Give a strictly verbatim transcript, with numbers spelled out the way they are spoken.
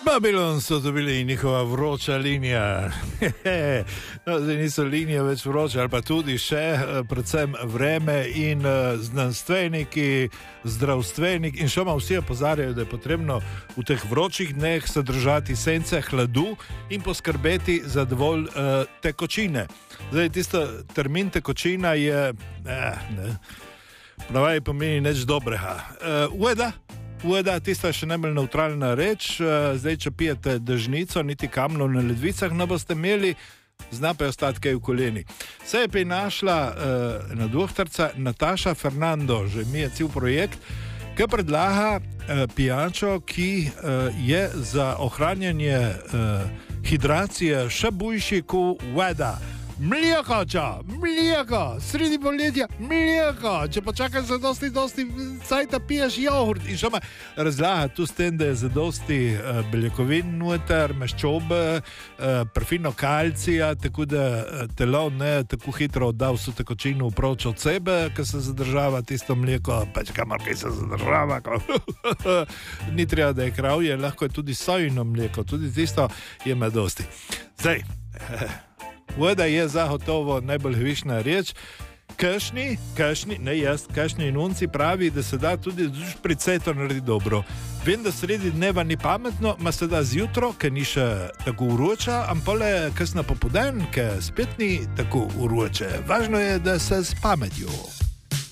Babilon so dobili njihova vroča linija. No, zdaj niso linije več vroče, ali pa tudi še, predvsem vreme in znanstveniki, zdravstveniki in še malo vsi opozarjajo, da je potrebno v teh vročih dneh se držati sence, hladu in poskrbeti za dovolj uh, tekočine. Zdaj, tisto termin tekočina je, eh, ne, pravaj pomeni nič dobrega. Uh, Ueda? Ueda, tista je še najbolj neutralna reč. Zdaj, če pijete dežnico, niti kamnov na ledvicah ne boste imeli, zna pa je ostati kaj v koleni. Se je pa našla uh, ena doktorica Nataša Fernando, že mi je cel projekt, ki predlaga uh, pijačo, ki uh, je za ohranjanje uh, hidracije še boljši kot Ueda. Mlijeko, ča, mlijeko, sredi poletja, mlijeko, če pa čakaš za dosti, dosti cajta piješ jogurt in še ma razlaga tu s tem, da je za dosti uh, beljakovin noter, maščobe, uh, perfino kalcija, tako da uh, telo ne tako hitro odda vso tekočino proč od sebe, ker se zadržava tisto mlijeko, pač kamor kaj se zadržava, ni treba, da je kravje, lahko je tudi sojino mlijeko, tudi tisto je me dosti. Zdaj, Voda je zagotovo najbolj hvišna reč. Kašni, kašni, ne jaz, kašni nunci pravi, da se da tudi pri ceto narediti dobro. Vem, da sredi dneva ni pametno, ma se da zjutro, ker ni še tako uroča, ampole kasna popoldan, ker spet ni tako uroče. Važno je, da se s pametjo.